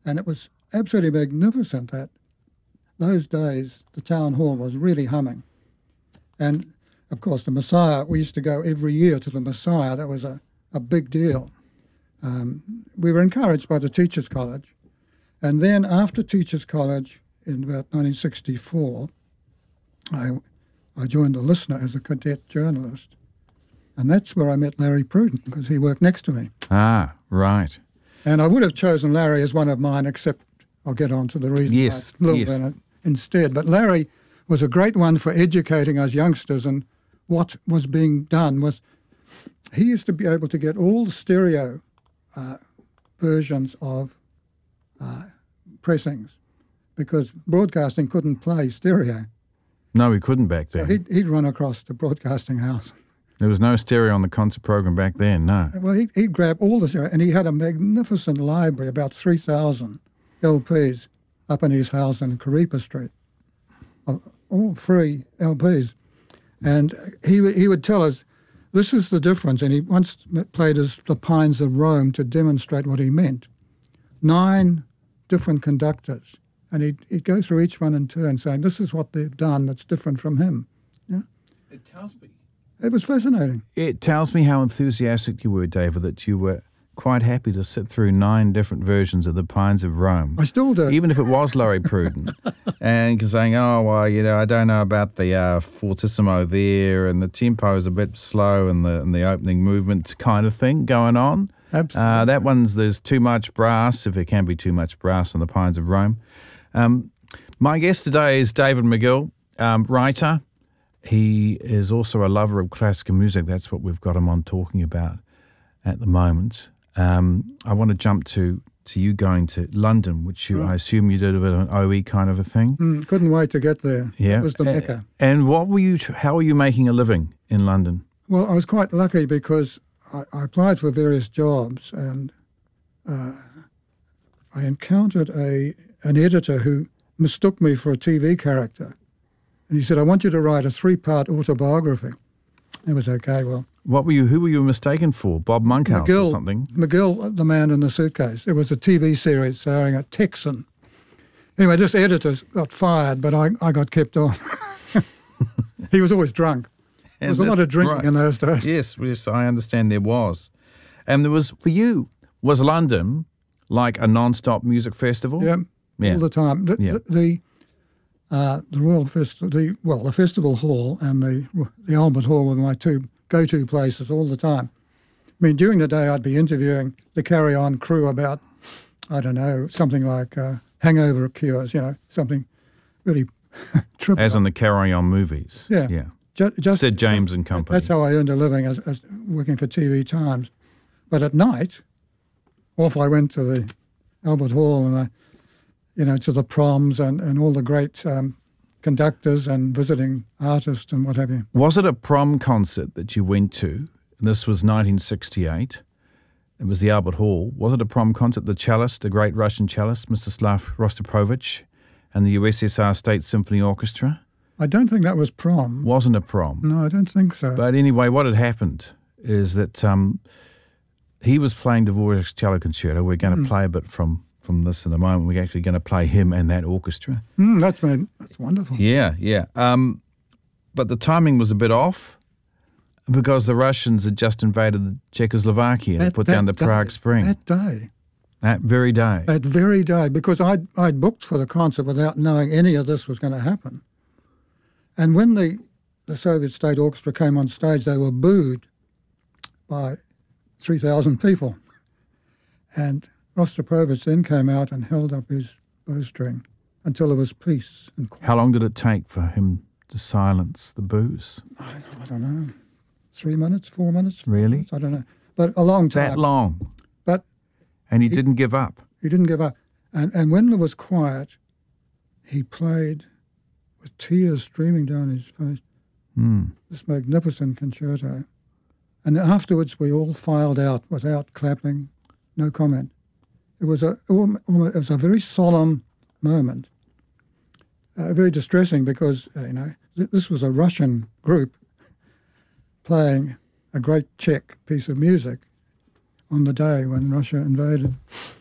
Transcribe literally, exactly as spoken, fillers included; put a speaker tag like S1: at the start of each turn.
S1: And it was absolutely magnificent that those days the town hall was really humming. And, of course, the Messiah, we used to go every year to the Messiah. That was a, a big deal. Um, we were encouraged by the Teachers' College. And then after Teachers' College in about nineteen sixty-four, I, I joined the Listener as a cadet journalist. And that's where I met Larry Pruden, because he worked next to me.
S2: Ah, right.
S1: And I would have chosen Larry as one of mine, except I'll get on to the reason
S2: yes,
S1: why a little
S2: yes.
S1: bit instead. But Larry was a great one for educating us youngsters and what was being done. Was he used to be able to get all the stereo uh, versions of uh, pressings, because broadcasting couldn't play stereo.
S2: No, we couldn't back then.
S1: So he'd, he'd run across the broadcasting house.
S2: There was no stereo on the concert program back then, no.
S1: Well, he'd, he'd grab all the stereo, and he had a magnificent library, about three thousand L Ps up in his house in Karipa Street, all free L Ps. And he he would tell us, this is the difference, and he once played us The Pines of Rome to demonstrate what he meant. Nine different conductors, and he'd, he'd go through each one in turn saying, this is what they've done that's different from him. Yeah?
S2: It tells me.
S1: It was fascinating.
S2: It tells me how enthusiastic you were, David, that you were quite happy to sit through nine different versions of The Pines of Rome.
S1: I still do.
S2: Even if it was Larry Pruden. And saying, oh, well, you know, I don't know about the uh, fortissimo there, and the tempo is a bit slow, and the, and the opening movement kind of thing going on.
S1: Absolutely.
S2: Uh, that one's, there's too much brass, if there can be too much brass on The Pines of Rome. Um, my guest today is David McGill, um, writer. He is also a lover of classical music. That's what we've got him on talking about at the moment. Um, I want to jump to, to you going to London, which you,
S1: Right.
S2: I assume you did a bit of an O E kind of a thing.
S1: Mm, couldn't wait to get there.
S2: Yeah.
S1: It was the
S2: A-
S1: Mecca.
S2: And what were you? How were you making a living in London?
S1: Well, I was quite lucky because I, I applied for various jobs, and uh, I encountered a an editor who mistook me for a T V character. And he said, I want you to write a three-part autobiography. It was okay, well.
S2: What were you? Who were you mistaken for? Bob Monkhouse
S1: McGill,
S2: or something?
S1: McGill, the man in the suitcase. It was a T V series starring a Texan. Anyway, this editor got fired, but I, I got kept on. He was always drunk. There was a lot of drinking
S2: right.
S1: in those days.
S2: Yes, yes, I understand there was. And there was, for you, was London like a non-stop music festival?
S1: Yeah,
S2: Yeah.
S1: all the time. The,
S2: Yeah.
S1: the, the, uh, the Royal Festival, the well, the Festival Hall and the the Albert Hall were my two go-to places all the time. I mean, during the day I'd be interviewing the Carry On crew about, I don't know, something like uh, hangover cures, you know, something really triple.
S2: As in the Carry On movies.
S1: Yeah.
S2: Yeah.
S1: Ju- just,
S2: Sid James and Company.
S1: That's how I earned a living as, as working for T V Times. But at night, off I went to the Albert Hall and I, you know, to the proms and, and all the great um, conductors and visiting artists and what have you.
S2: Was it a prom concert that you went to? And this was nineteen sixty-eight. It was the Albert Hall. Was it a prom concert? The cellist, the great Russian cellist, Mstislav Rostropovich, and the U S S R State Symphony Orchestra?
S1: I don't think that was prom.
S2: Wasn't a prom.
S1: No, I don't think so.
S2: But anyway, what had happened is that um, he was playing Dvorak's Cello Concerto. We're going to
S1: Mm.
S2: play a bit from, from this in a moment. We're actually going to play him and that orchestra.
S1: Mm, that's been, that's wonderful.
S2: Yeah, yeah. Um, but the timing was a bit off because the Russians had just invaded Czechoslovakia and
S1: That-
S2: put
S1: that
S2: down the
S1: day-
S2: Prague Spring.
S1: That day.
S2: That very day.
S1: That very day, because I'd, I'd booked for the concert without knowing any of this was going to happen. And when the, the Soviet State Orchestra came on stage, they were booed by three thousand people. And Rostropovich then came out and held up his bowstring until there was peace and quiet.
S2: How long did it take for him to silence the boos?
S1: I, I don't know, three minutes, four minutes? four
S2: Really?
S1: minutes, I don't know. But a long time.
S2: That long?
S1: But
S2: And he, he didn't give up?
S1: He didn't give up. And, and when there was quiet, he played with tears streaming down his face,
S2: Mm.
S1: this magnificent concerto. And afterwards we all filed out without clapping, no comment. It was a, it was a very solemn moment, uh, very distressing because, uh, you know, th- this was a Russian group playing a great Czech piece of music on the day when Russia invaded.